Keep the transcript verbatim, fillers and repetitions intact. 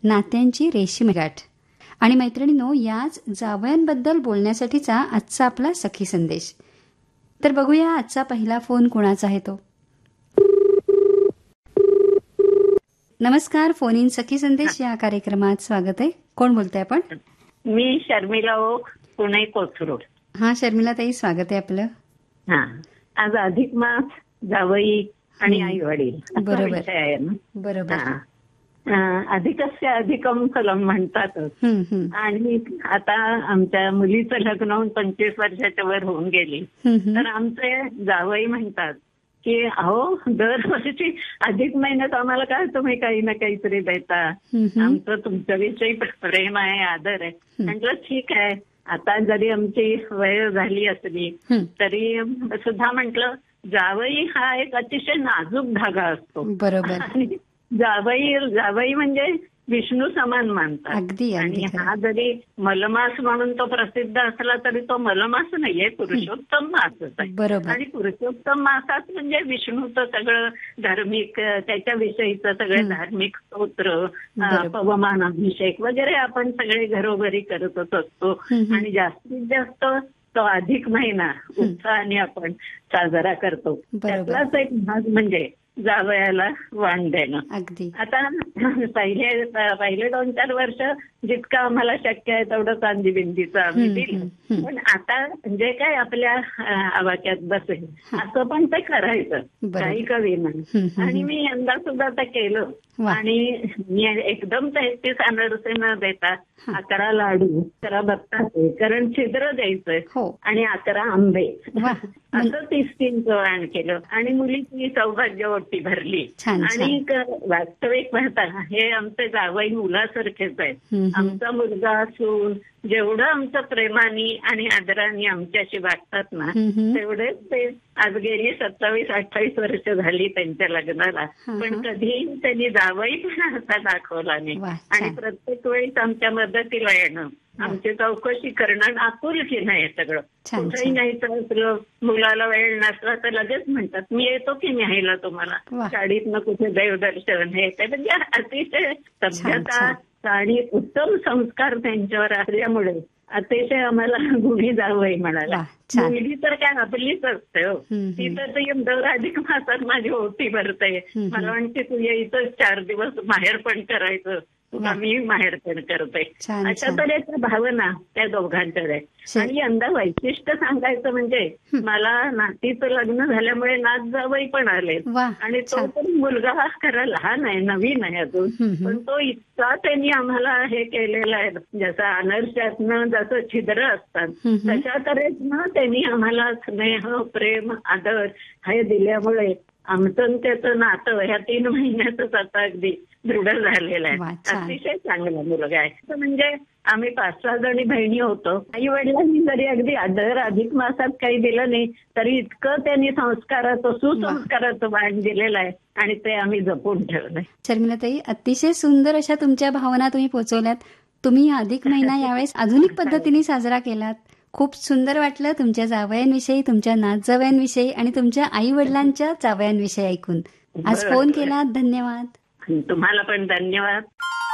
नात्यांची रेशीम गाठ. आणि मैत्रिणींनो, याच जावयांबद्दल बोलण्यासाठीचा आजचा आपला सखी संदेश. तर बघूया आजचा पहिला फोन कोणाचा आहे तो. नमस्कार, फोन इन सखी संदेश या कार्यक्रमात स्वागत आहे. कोण बोलतंय आपण? मी शर्मिला ओक, पुणे कोथरूड. हा शर्मिला ताई, स्वागत आहे आपलं. हा, आज अधिक मास, जावई आणि आई वडील बरोबर आहे ना. बरोबर. अधिकस्य अधिकम फलम म्हणतात. आणि आता आमच्या मुलीचं लग्न होऊन पंचवीस वर्षाच्या वर होऊन गेली, तर आमचे जावई म्हणतात की अहो दरवर्षी अधिक महिन्यात आम्हाला काय तुम्ही काही ना काहीतरी देता, आमचं तुमच्याविषयी प्रेम आहे, आदर आहे. म्हटलं ठीक आहे, आता जरी आमची वय झाली असली तरी सुद्धा म्हटलं जावई हा एक अतिशय नाजूक धागा असतो. बरोबर. आणि जावई जावई म्हणजे विष्णू समान मानतात. अगदी. आणि हा जरी मलमास म्हणून तो प्रसिद्ध असला तरी तो मलमास नाहीये, पुरुषोत्तम मासच आहे. बरोबर. आणि पुरुषोत्तम मासात म्हणजे विष्णूचं सगळं धार्मिक, त्याच्याविषयीचं सगळे धार्मिक स्तोत्र, पवमान अभिषेक वगैरे आपण सगळे घरोघरी करतच असतो. आणि जास्तीत जास्त तो अधिक महिना उत्साहाने आपण साजरा करतो. त्यातलाच एक भाग म्हणजे जावयाला वाण देणं. अगदी. आता पहिले पहिले दोन चार वर्ष जितकं आम्हाला शक्य आहे तेवढं चांदी बिंदीचं आम्ही दिलं, पण आता जे काय आपल्या आवाक्यात बसेल असं पण ते करायचं, काही कवी नाही. आणि मी यंदा सुद्धा ते केलं. आणि मी एकदम तेहतीस अनारसे न देता अकरा लाडू, अकरा बत्तासे, कारण छिद्र द्यायचंय, आणि अकरा आंबे, असं तीस तीनचं वाण केलं. आणि मुलीची सौभाग्य ओटी भरली. आणि वास्तविक पाहता हे आमचे जावई मुलासारखेच आहेत. आमचा मुलगा असून जेवढं आमचं प्रेमाने आणि आदराने आमच्याशी वागतात ना, तेवढेच ते आज गेली सत्तावीस अठ्ठावीस वर्ष झाली त्यांच्या लग्नाला, पण कधी त्यांनी जावई पण असा दाखवला नाही. आणि प्रत्येक वेळीच आमच्या मदतीला येणं, आमची चौकशी करणं, आपुलकी नाही सगळं. कुठेही न्यायचं असलं, मुलाला वेळ नसला तर लगेच म्हणतात मी येतो की न्यायला तुम्हाला, शाळेतनं कुठे देवदर्शन हे ते, म्हणजे अतिशय सभ्यता आणि उत्तम संस्कार त्यांच्यावर असल्यामुळे अतिशय आम्हाला गुणी जावई म्हणाला. मुलगी तर काय आपलीच असते हो, ती तर दर अधिक मासात माझी ओटी भरते, मला म्हणते तू यायचं चार दिवस माहेर पण करायचं, तुला मी माहेर पण करते, अशा तऱ्हेच्या भावना त्या दोघांच्या आहेत. आणि यंदा वैशिष्ट्य सांगायचं म्हणजे मला नातीचं लग्न झाल्यामुळे नात जावई पण आले. आणि तो पण मुलगा खरा लहान आहे, नवीन आहे अजून, पण तो इतका त्यांनी आम्हाला हे केलेला आहे, जसं अनर्शातनं जसं छिद्र असतात तशा तऱ्हेनं त्यांनी आम्हाला स्नेह, प्रेम, आदर हे दिल्यामुळे आमचं त्याचं नातं ह्या तीन महिन्यातच आता अगदी दृढ झालेलं आहे. अतिशय चांगला मुलगा आहे. म्हणजे आम्ही पाच सहा जणी बहिणी होतो. आई वडिलांनी जरी अगदी आदर अधिक मासात काही दिलं नाही तरी इतकं त्यांनी संस्काराचं, सुसंस्काराचं वाण दिलेलं आहे आणि ते आम्ही जपून ठेवलंय. शर्मिलाताई, अतिशय सुंदर अशा तुमच्या भावना तुम्ही पोहोचवल्यात. तुम्ही अधिक महिना यावेळेस आधुनिक पद्धतीने साजरा केलात. खूप सुंदर वाटलं तुमच्या जावयांविषयी, तुमच्या नात जावयांविषयी आणि तुमच्या आई वडिलांच्या जावयांविषयी ऐकून. आज फोन केलात, धन्यवाद. तुम्हाला पण धन्यवाद.